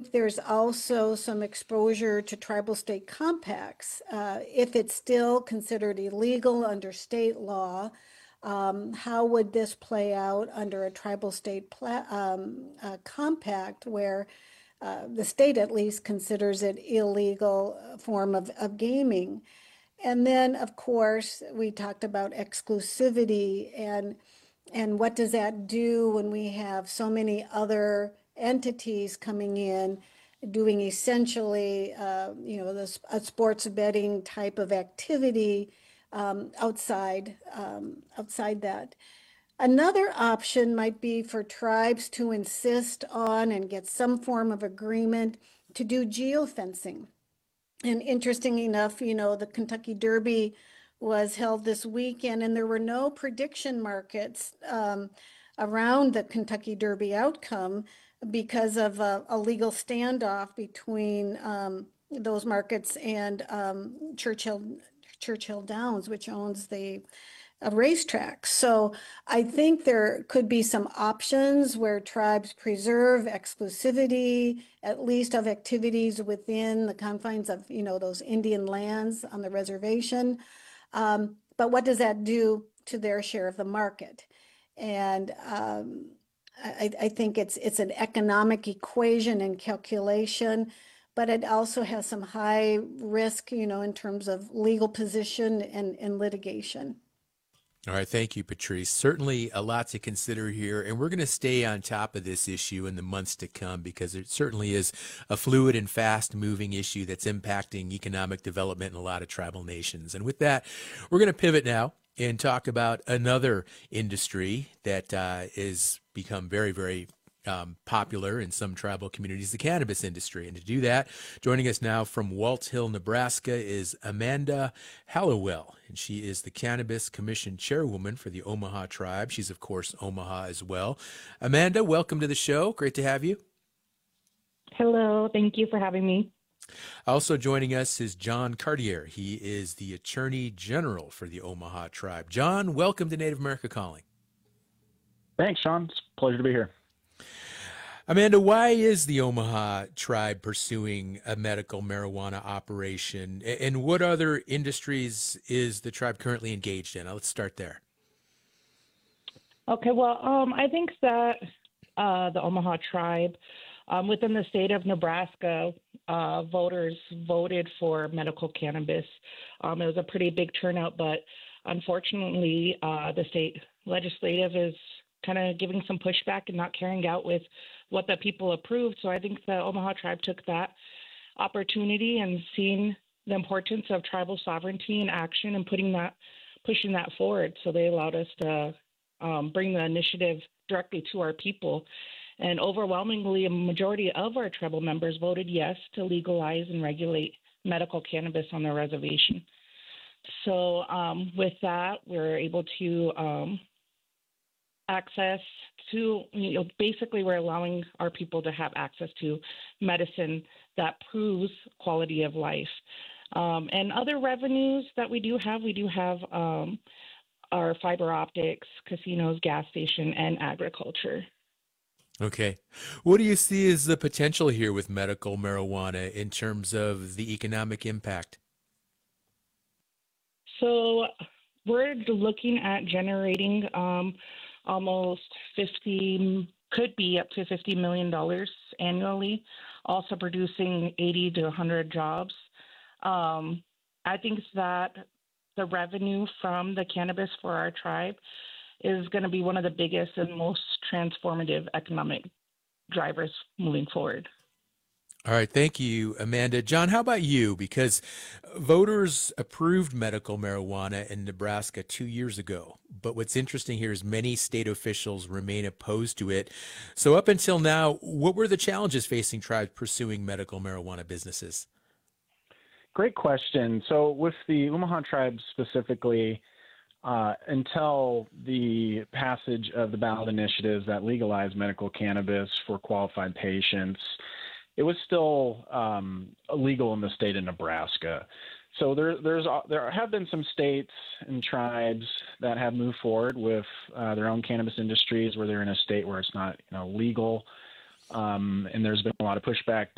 think there's also some exposure to tribal state compacts. If it's still considered illegal under state law, how would this play out under a tribal state compact where the state at least considers it illegal form of gaming? And then, of course, we talked about exclusivity and what does that do when we have so many other entities coming in doing essentially, a sports betting type of activity outside that. Another option might be for tribes to insist on and get some form of agreement to do geofencing. And interesting enough, the Kentucky Derby was held this weekend, and there were no prediction markets around the Kentucky Derby outcome because of a legal standoff between those markets and Churchill Downs, which owns the racetrack. So I think there could be some options where tribes preserve exclusivity, at least of activities within the confines of, those Indian lands on the reservation. But what does that do to their share of the market? And I think it's an economic equation and calculation, but it also has some high risk, in terms of legal position and litigation. All right, thank you, Patrice. Certainly a lot to consider here, and we're going to stay on top of this issue in the months to come because it certainly is a fluid and fast-moving issue that's impacting economic development in a lot of tribal nations. And with that, we're going to pivot now and talk about another industry that is become very, very popular in some tribal communities, the cannabis industry. And to do that, joining us now from Waltz Hill, Nebraska is Amanda Hallowell, and she is the Cannabis Commission Chairwoman for the Omaha Tribe. She's, of course, Omaha as well. Amanda, welcome to the show. Great to have you. Hello. Thank you for having me. Also joining us is John Cartier. He is the Attorney General for the Omaha Tribe. John, welcome to Native America Calling. Thanks, Sean. It's a pleasure to be here. Amanda, why is the Omaha Tribe pursuing a medical marijuana operation? And what other industries is the tribe currently engaged in? Let's start there. Okay, well, I think that the Omaha Tribe, within the state of Nebraska, voters voted for medical cannabis. It was a pretty big turnout, but unfortunately, the state legislative is kind of giving some pushback and not carrying out with what the people approved. So I think the Omaha Tribe took that opportunity and seeing the importance of tribal sovereignty in action and pushing that forward. So they allowed us to bring the initiative directly to our people. And overwhelmingly, a majority of our tribal members voted yes to legalize and regulate medical cannabis on their reservation. So with that, we're able to access to, basically we're allowing our people to have access to medicine that proves quality of life. And other revenues that we do have our fiber optics, casinos, gas station, and agriculture. Okay. What do you see as the potential here with medical marijuana in terms of the economic impact? So we're looking at generating almost could be up to $50 million annually, also producing 80 to 100 jobs. I think that the revenue from the cannabis for our tribe is going to be one of the biggest and most transformative economic drivers moving forward. All right. Thank you, Amanda. John, how about you? Because voters approved medical marijuana in Nebraska 2 years ago. But what's interesting here is many state officials remain opposed to it. So up until now, what were the challenges facing tribes pursuing medical marijuana businesses? Great question. So with the Omaha Tribe specifically, until the passage of the ballot initiatives that legalize medical cannabis for qualified patients, it was still illegal in the state of Nebraska. So there have been some states and tribes that have moved forward with their own cannabis industries where they're in a state where it's not legal, and there's been a lot of pushback